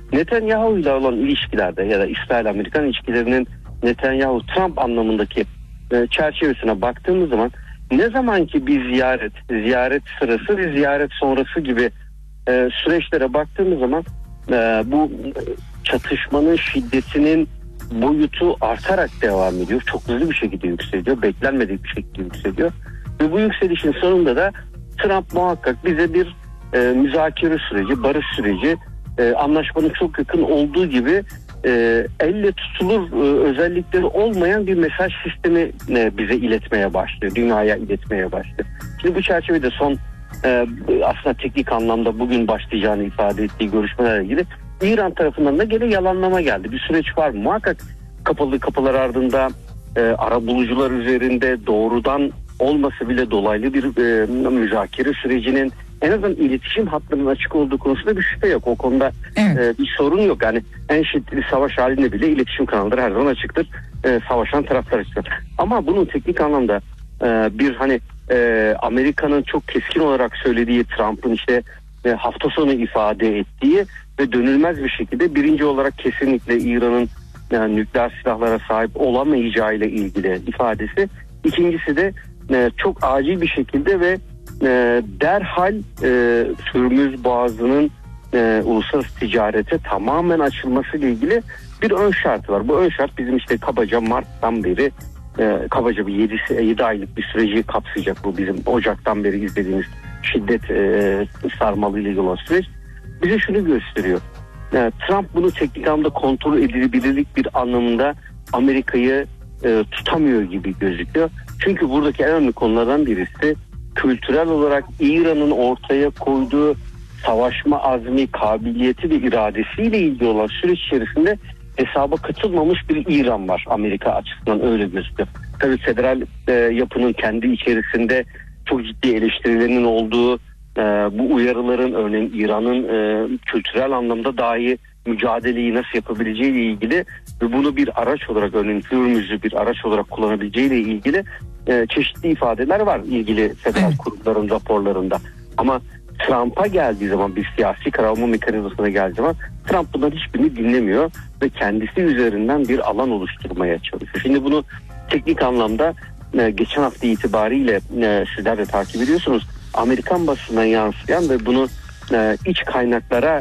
Netanyahu ile olan ilişkilerde ya da İsrail-Amerikan ilişkilerinin Netanyahu-Trump anlamındaki çerçevesine baktığımız zaman ne zaman ki bir ziyaret sırası ve ziyaret sonrası gibi süreçlere baktığımız zaman bu çatışmanın şiddetinin boyutu artarak devam ediyor. Çok hızlı bir şekilde yükseliyor. Beklenmedik bir şekilde yükseliyor. Ve bu yükselişin sonunda da Trump muhakkak bize bir müzakere süreci, barış süreci, anlaşmanın çok yakın olduğu gibi elle tutulur özellikleri olmayan bir mesaj sistemi bize iletmeye başlıyor. Dünyaya iletmeye başlıyor. Şimdi bu çerçevede son aslında teknik anlamda bugün başlayacağını ifade ettiği görüşmelerle ilgili İran tarafından da gene yalanlama geldi. Bir süreç var. Muhakkak kapalı kapılar ardında arabulucular üzerinde doğrudan olmasa bile dolaylı bir müzakere sürecinin en azından iletişim hattının açık olduğu konusunda bir şüphe yok. O konuda bir sorun yok. Yani en şiddetli savaş halinde bile iletişim kanalları her zaman açıktır. Savaşan taraflar açıktır. Ama bunun teknik anlamda bir Amerika'nın çok keskin olarak söylediği, Trump'ın işte hafta sonu ifade ettiği ve dönülmez bir şekilde birinci olarak kesinlikle İran'ın nükleer silahlara sahip olamayacağı ile ilgili ifadesi. İkincisi de çok acil bir şekilde ve derhal Hürmüz Boğazı'nın uluslararası ticarete tamamen açılması ile ilgili bir ön şartı var. Bu ön şart bizim işte kabaca Mart'tan beri kabaca bir 7 aylık bir süreci kapsayacak, bu bizim Ocak'tan beri izlediğimiz şiddet sarmalı ile ilgili olan süreç bize şunu gösteriyor. Trump bunu teknik anlamda kontrol edilebilirlik bir anlamında Amerika'yı tutamıyor gibi gözüküyor. Çünkü buradaki en önemli konulardan birisi kültürel olarak İran'ın ortaya koyduğu savaşma azmi, kabiliyeti ve iradesiyle ilgili olan süreç içerisinde hesaba katılmamış bir İran var. Amerika açısından öyle gözüküyor. Tabii federal yapının kendi içerisinde çok ciddi eleştirilerinin olduğu, bu uyarıların örneğin İran'ın kültürel anlamda dahi mücadeleyi nasıl yapabileceği ile ilgili ve bunu bir araç olarak, örneğin Hürmüz'ü bir araç olarak kullanabileceği ile ilgili çeşitli ifadeler var ilgili federal kurumların raporlarında. Ama Trump'a geldiği zaman, bir siyasi karar alma mekanizmasına geldiği zaman Trump bunların hiçbirini dinlemiyor ve kendisi üzerinden bir alan oluşturmaya çalışıyor. Şimdi bunu teknik anlamda geçen hafta itibariyle sizler de takip ediyorsunuz. Amerikan basınına yansıyan ve bunu iç kaynaklara